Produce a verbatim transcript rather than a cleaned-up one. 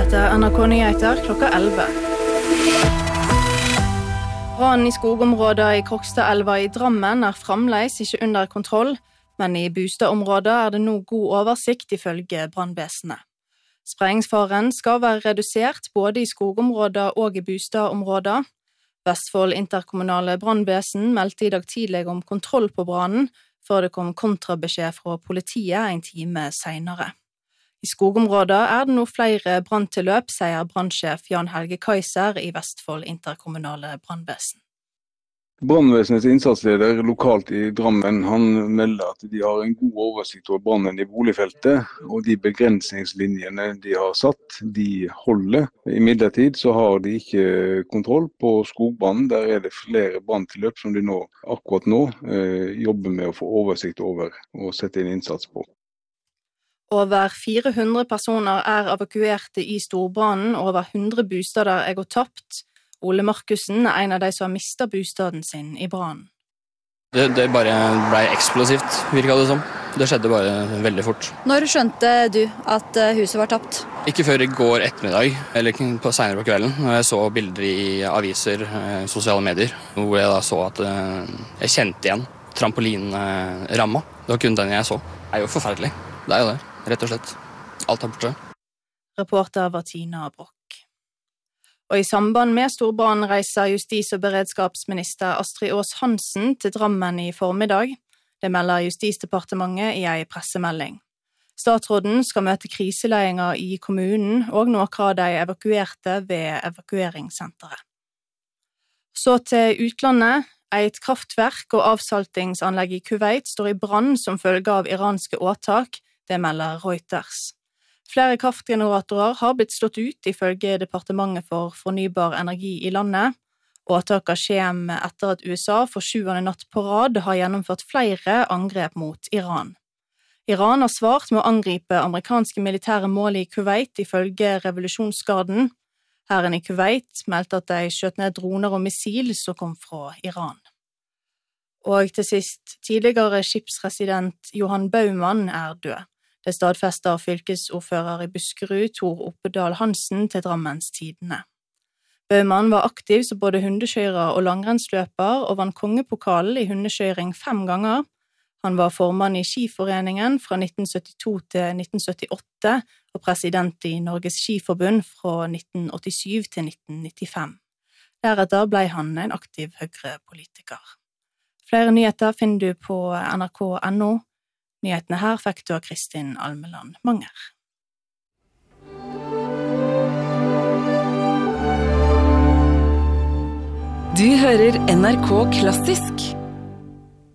Dette er N R K Nyheter klokka elleve. Brannen i skogområdet i Krokstadelva i Drammen er fremdeles ikke under kontroll, men i bostadområdet er det nå god oversikt ifølge brannvesenet. Sprengsfaren skal være redusert både i skogområdet og i bostadområdet. Vestfold interkommunale brannvesen meldte i dag tidlig om kontroll på brannen, før det kom kontrabeskjed fra politiet en time senere. I skogområdet er det nå flere branntilløp, sier brannsjef Jan Helge Kaiser i Vestfold interkommunale brannvesen. Brannvesenets innsatsleder lokalt i Drammen, han melder at de har en god oversikt over brannen i boligfeltet, og de begrensningslinjene de har satt, de holder. Imidlertid så har de ikke kontroll på skogbrannen. Der er det flere branntilløp som de nå, akkurat nå eh, jobber med å få oversikt over og sette inn innsats på. Over fire hundre personer er evakuerte i storbrannen, og over hundre bostader er gått tapt. Ole Markussen er en av de som har mistet bostaden sin i brannen. Det, det bare ble eksplosivt, virket det som. Det skjedde bare veldig fort. Når skjønte du at huset var tapt? Ikke før i går ettermiddag, eller på senere på kvelden, når jeg så bilder i aviser, sosiale medier, hvor jeg da så at jeg kjente igjen trampolinramma. Det var kun den jeg så. Det er jo forferdelig. Det er jo det. Rett og slett. Alt er borte. Reporter var Tina Brock. Og i samband med storbrannen reiser justis- og beredskapsminister Astrid Aas Hansen til Drammen i formiddag. Det melder Justisdepartementet i en pressemelding. Statsråden skal møte kriseleidinger i kommunen og noe av de evakuerte ved evakueringssenteret. Så til utlandet. Et kraftverk og avsaltingsanlegg i Kuwait står i brann som følge av iranske åtak. Det melder Reuters. Flere kraftgeneratorer har blitt slått ut ifølge Departementet for fornybar energi i landet. Åtaket kommer etter at U S A for sjuende natt på rad har gjennomført flere angrep mot Iran. Iran har svart med å angripe amerikanske militære mål i Kuwait ifølge revolusjonsgarden. Hæren i Kuwait meldte at de skjøt ned droner og missil som kom fra Iran. Og til sist, tidligere skipsresident Johan Baumann er død. Det stadfester fylkesordfører i Buskerud, Tor Oppedal Hansen, til Drammens Tidende. Baumann var aktiv som både hundekjører og langrennsløper, og vant kongepokalen i hundekjøring fem ganger. Han var formann i Skiforeningen fra nitten syttito til nitten syttiåtte, og president i Norges Skiforbund fra nitten åttisyv til nitten nittifem. Deretter ble han en aktiv Høyre-politiker. Flere nyheter finner du på N R K punktum N O. Nyhetene her fikk du av Kristin Almeland Manger. Du hører N R K Klassisk.